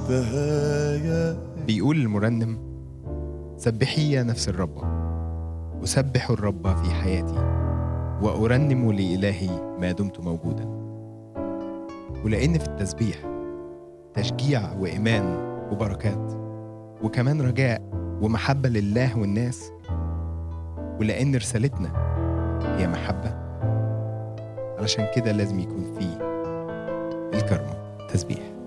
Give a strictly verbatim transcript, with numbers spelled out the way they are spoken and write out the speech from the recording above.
شفتها. بيقول المرنم: سبحي يا نفس الرب، أسبح الرب في حياتي، وأرنم لإلهي ما دمت موجودا. ولأن في التسبيح تشجيع وإيمان وبركات، وكمان رجاء ومحبة لله والناس، ولأن رسالتنا هي محبة، علشان كده لازم يكون فيه الكرمة تسبيح.